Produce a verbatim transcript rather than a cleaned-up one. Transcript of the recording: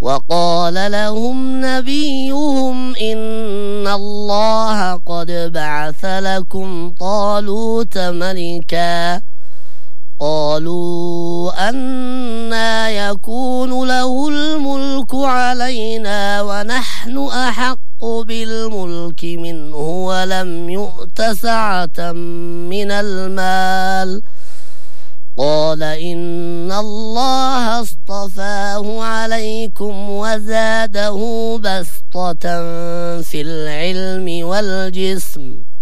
وقال لهم نبيهم إن الله قد بعث لكم طالوت ملكا قالوا أنى يكون له الملك علينا ونحن أحق بالملك منه ولم يؤت سعة من المال قال إن الله اصطفاه عليكم وزاده بسطة في العلم والجسم